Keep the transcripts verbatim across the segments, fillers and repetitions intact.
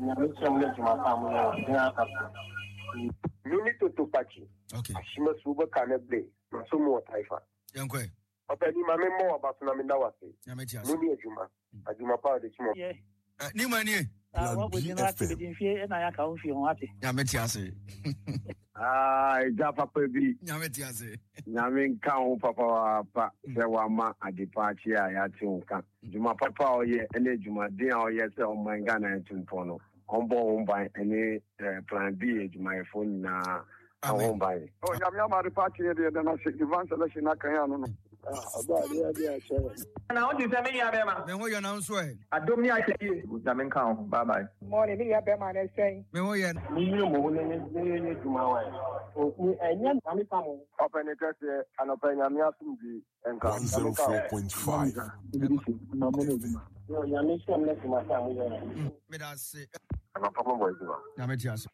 Minute to Pachi. Okay. Ashima Suba Canable, Masumo Taifa. Young Quay. Open my memoir about Naminawasi. Yametias. Muni Juma. Ajuma Power the Chimo. Yeah. New money. What would you like to be in fear and I can't feel happy? Yametias. Ah, Japa Pebi. Yametias. Namin Kau Papa Pa Sewama Adipachi Ayatunka. Juma Papa or ye any Juma Dia or yes on my Ghana and Tumpono. On board by any plan B, my phone na home by. Oh, Yamama the party here, then I said, Divan Selection Nakayano. Ah, about the idea, sir. And how do you tell me, Abema? Then what you announce? I don't mean I say you. Jamin Kang, bye bye. Morning, me, Abema, and saying, me what you Open it and open your music and one zero four point five. me that say. Good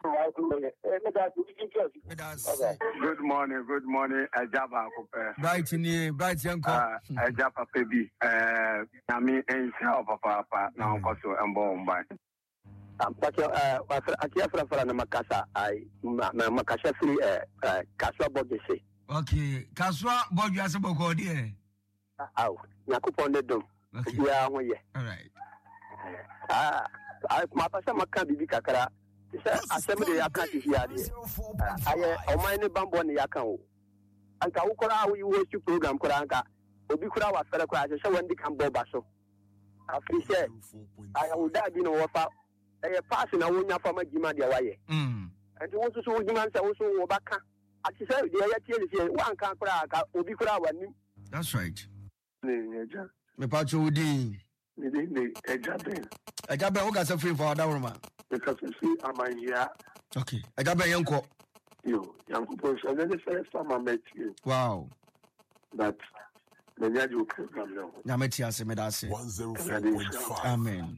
morning, good morning, Ajaba. Bright in here, bright young uh, Ajaba Pebi. Uh, Nami and Papa Papa, now also and born by. I'm talking about a Kiafra for Makasa. I Makasa free Kaswa Bodese. Okay, Kaswa Bodja Saboko, dear. Oh, Nakupon the Dome. Yeah, all right. Ah, I Mapasa Makabi Kakara. Assembly I can't hear. I Omani Bamboni Yakao. Anka Ukora, we wish to program Koranka. Obikura was Federal Crash, so when they come Bobaso. I said, I would have been over a passing a winner from a Gima de Waye. And you want to show Gimans also Obaka. I said, the idea is one can crack, Obikura one. That's right. Me Pacho Woody. Me didn't Ejabe. Ejabe, who got a free for that woman? Because you see, I'm here. Okay. Ejabe Yanko. You, Yanko Post, and then the first time I met you. Wow. But the Yadu program now. Yametias, me that say. one zero four point five. Amen.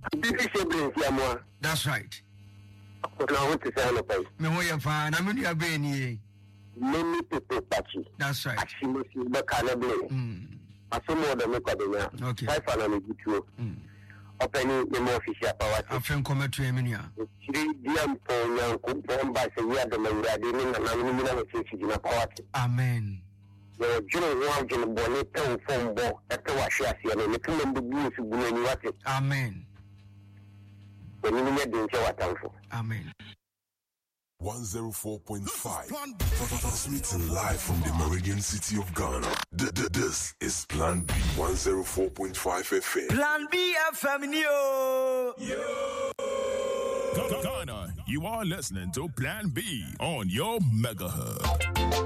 That's right. Me who you find, I'm in your brain. Many people touching. That's right. Actually, the cannabis. I saw more than a okay. I finally get you. Opening the more official power. I think come to Eminia. Three D M for young coupon by the year the man that didn't know the power. Amen. The general one in the bonnet phone ball at the Washiasi and the Kuman the Blues who blew what it. Amen. The minute didn't show what for. Amen. one zero four point five. Transmitting live from the Meridian City of Ghana. This is Plan B one zero four point five F M. Plan B F M, yo! Yo! Ghana, you are listening to Plan B on your Mega Hub.